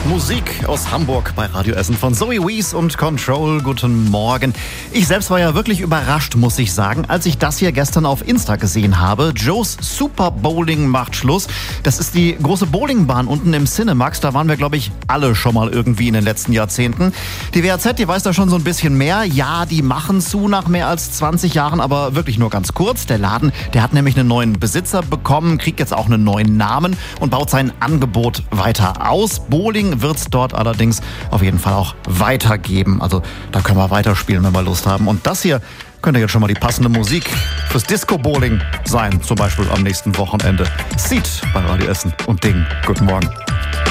Musik aus Hamburg bei Radio Essen von Zoe Wees und Control. Guten Morgen. Ich selbst war ja wirklich überrascht, muss ich sagen, als ich das hier gestern auf Insta gesehen habe. Joe's Super Bowling macht Schluss. Das ist die große Bowlingbahn unten im Cinemax. Da waren wir, glaube ich, alle schon mal irgendwie in den letzten Jahrzehnten. Die WAZ, die weiß da schon so ein bisschen mehr. Ja, die machen zu nach mehr als 20 Jahren, aber wirklich nur ganz kurz. Der Laden, der hat nämlich einen neuen Besitzer bekommen, kriegt jetzt auch einen neuen Namen und baut sein Angebot weiter aus. Bowling wird es dort allerdings auf jeden Fall auch weitergeben. Also da können wir weiterspielen, wenn wir Lust haben. Und das hier könnte jetzt schon mal die passende Musik fürs Disco-Bowling sein. Zum Beispiel am nächsten Wochenende. Seed bei Radio Essen und Ding. Guten Morgen.